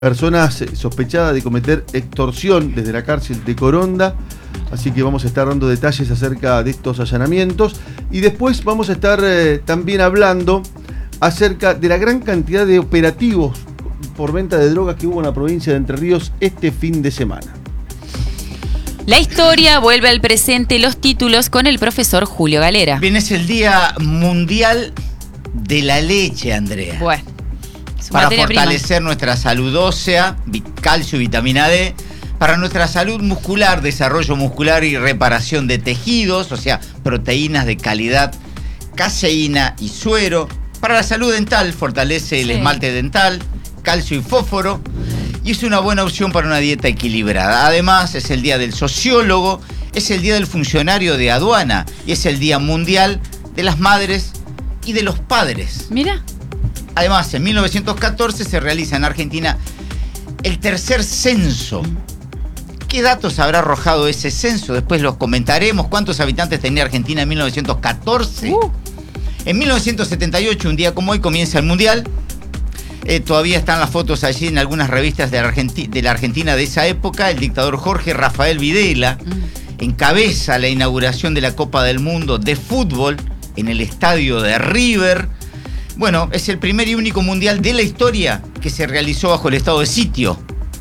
personas sospechadas de cometer extorsión desde la cárcel de Coronda. Así que vamos a estar dando detalles acerca de estos allanamientos. Y después vamos a estar también hablando acerca de la gran cantidad de operativos por venta de drogas que hubo en la provincia de Entre Ríos este fin de semana. La historia vuelve al presente, los títulos con el profesor Julio Galera. Bien, es el Día Mundial de la Leche, Andrea. Bueno, para fortalecer nuestra salud ósea, calcio y vitamina D, para nuestra salud muscular, desarrollo muscular y reparación de tejidos, o sea, proteínas de calidad, caseína y suero. Para la salud dental, fortalece el esmalte dental, calcio y fósforo, y es una buena opción para una dieta equilibrada. Además, es el Día del Sociólogo, es el Día del Funcionario de Aduana, y es el Día Mundial de las Madres y de los Padres. Mira. Además, en 1914 se realiza en Argentina el tercer censo. ¿Qué datos habrá arrojado ese censo? Después los comentaremos. ¿Cuántos habitantes tenía Argentina en 1914? En 1978, un día como hoy, comienza el Mundial. Todavía están las fotos allí en algunas revistas de la Argentina de esa época. El dictador Jorge Rafael Videla encabeza la inauguración de la Copa del Mundo de fútbol en el estadio de River. Bueno, es el primer y único mundial de la historia que se realizó bajo el estado de sitio.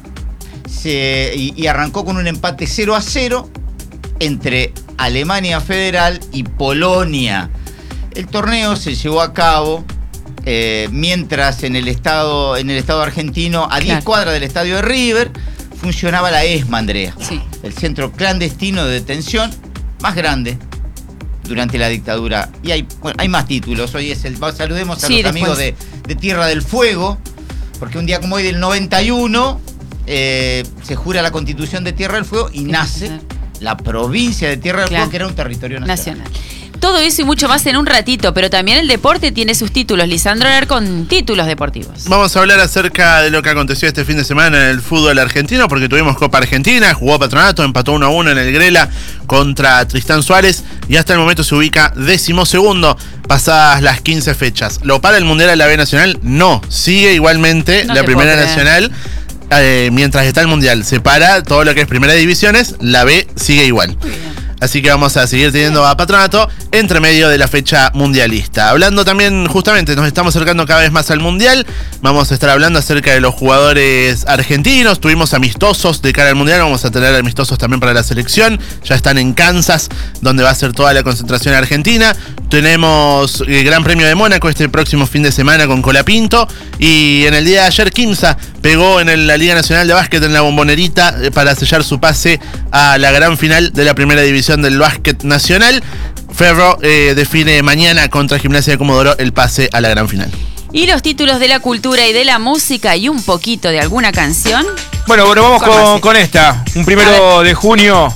Y arrancó con un empate 0-0 entre Alemania Federal y Polonia. El torneo se llevó a cabo mientras en el estado argentino, a 10 cuadras del estadio de River, funcionaba la ESMA, Andrea. Sí. El centro clandestino de detención más grande durante la dictadura. Y hay más títulos. Hoy es saludemos a los amigos de Tierra del Fuego, porque un día como hoy del 91 se jura la Constitución de Tierra del Fuego y nace la provincia de Tierra del Fuego, que era un territorio nacional. Todo eso y mucho más en un ratito, pero también el deporte tiene sus títulos. Lisandro Ler con títulos deportivos. Vamos a hablar acerca de lo que aconteció este fin de semana en el fútbol argentino, porque tuvimos Copa Argentina, jugó Patronato, empató 1-1 en el Grela contra Tristán Suárez y hasta el momento se ubica 12º pasadas las 15 fechas. ¿Lo para el Mundial a la B Nacional? No, sigue igualmente la Primera Nacional. Mientras está el Mundial, se para todo lo que es Primera Divisiones, la B sigue igual. Así que vamos a seguir teniendo a Patronato entre medio de la fecha mundialista. Hablando también, justamente, nos estamos acercando cada vez más al Mundial. Vamos a estar hablando acerca de los jugadores argentinos. Tuvimos amistosos de cara al Mundial. Vamos a tener amistosos también para la selección. Ya están en Kansas, donde va a ser toda la concentración argentina. Tenemos el Gran Premio de Mónaco este próximo fin de semana con Colapinto. Y en el día de ayer, Quimsa pegó en la Liga Nacional de Básquet en la Bombonerita para sellar su pase a la gran final de la Primera División del básquet nacional. Ferro define mañana contra Gimnasia de Comodoro el pase a la gran final. Y los títulos de la cultura y de la música y un poquito de alguna canción. Bueno, vamos con esta. Un 1 de junio,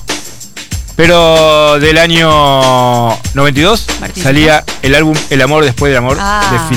pero del año 92, salía el álbum El amor después del amor de